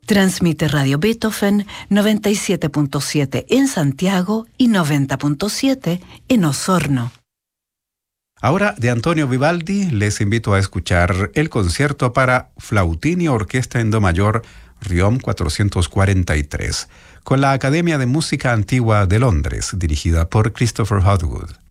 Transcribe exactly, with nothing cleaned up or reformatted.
Transmite Radio Beethoven noventa y siete punto siete en Santiago y noventa punto siete en Osorno. Ahora, de Antonio Vivaldi, les invito a escuchar el concierto para flautín y orquesta en do mayor Riom cuatrocientos cuarenta y tres, con la Academia de Música Antigua de Londres, dirigida por Christopher Hogwood.